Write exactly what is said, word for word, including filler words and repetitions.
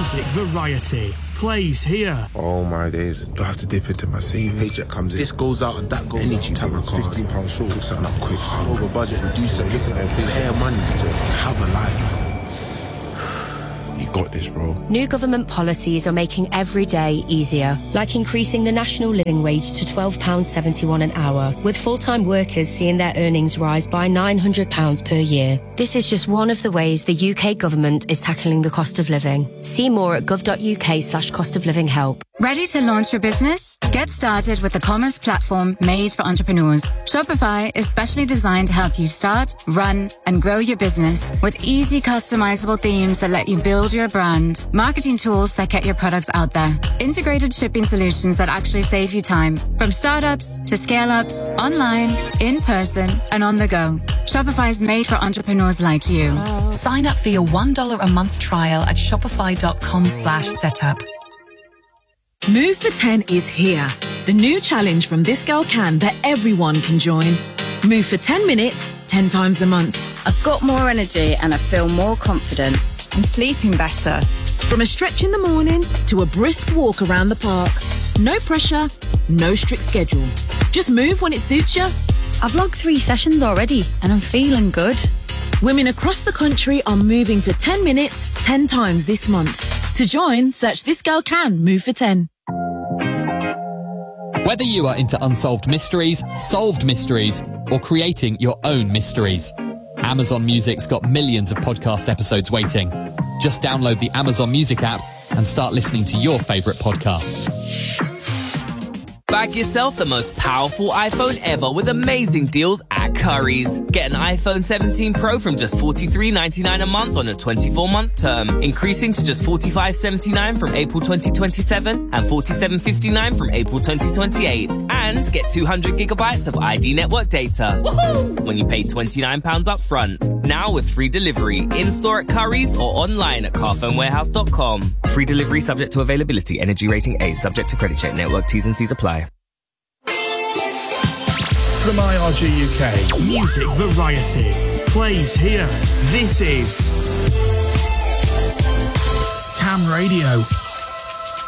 Music variety plays here. Oh my days. Do I have to dip into my C V? Paycheck comes in. This goes out and that goes Energy out. Energy card. fifteen pounds short. Put something up quick. I'm over budget. Do something. Look at them. Pay money to have a life. You got this, bro. New government policies are making every day easier, like increasing the national living wage to twelve pounds seventy-one an hour, with full-time workers seeing their earnings rise by nine hundred pounds per year. This is just one of the ways the U K government is tackling the cost of living. See more at gov.uk slash cost of living help. Ready to launch your business? Get started with the commerce platform made for entrepreneurs. Shopify is specially designed to help you start, run, and grow your business with easy customizable themes that let you build your brand, marketing tools that get your products out there, integrated shipping solutions that actually save you time, from startups to scale-ups, online, in person, and on the go. Shopify is made for entrepreneurs like you. Sign up for your one dollar a month trial at shopify.com slash setup. Move for ten is here. The new challenge from This Girl Can that everyone can join. Move for ten minutes, ten times a month. I've got more energy and I feel more confident. I'm sleeping better. From a stretch in the morning to a brisk walk around the park. No pressure, no strict schedule. Just move when it suits you. I've logged three sessions already and I'm feeling good. Women across the country are moving for ten minutes, ten times this month. To join, search This Girl Can Move for ten. Whether you are into unsolved mysteries, solved mysteries, or creating your own mysteries, Amazon Music's got millions of podcast episodes waiting. Just download the Amazon Music app and start listening to your favourite podcasts. Bag yourself the most powerful iPhone ever with amazing deals at Currys. Get an iPhone seventeen Pro from just forty-three ninety-nine a month on a twenty-four month term, increasing to just forty-five seventy-nine from April twenty twenty-seven and forty-seven fifty-nine from April twenty twenty-eight. And get two hundred gigabytes of I D network data. Woohoo! When you pay twenty-nine pounds up front. Now with free delivery in-store at Currys or online at carphone warehouse dot com. Free delivery subject to availability. Energy rating A. Subject to credit check. Network T's and C's apply. From I R G U K, Music Variety plays here. This is Cam Radio.